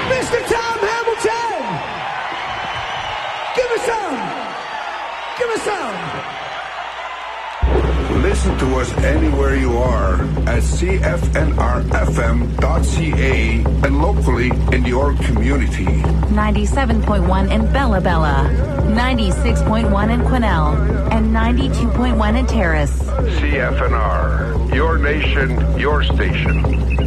Mr. Tom Hamilton! Give us some! Give us some! Listen to us anywhere you are at cfnrfm.ca and locally in your community. 97.1 in Bella Bella, 96.1 in Quesnel, and 92.1 in Terrace. CFNR, your nation, your station.